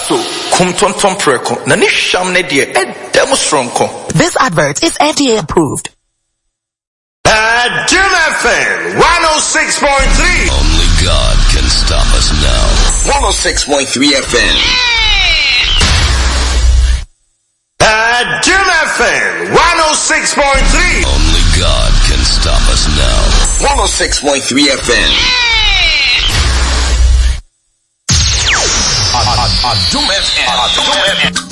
so kumtonton preko na ni sham ne de edem stronko. This advert is FDA approved. Jim FM 106.3. Only God can stop us now. 106.3 FM. Jim FM 106.3. Only God can stop us now. 106.3 FM. Doom FM.